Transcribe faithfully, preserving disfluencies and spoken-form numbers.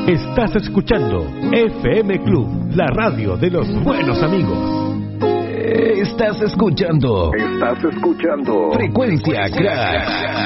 Estás escuchando F M Club, la radio de los buenos amigos. Estás escuchando. Estás escuchando. Frecuencia Crack.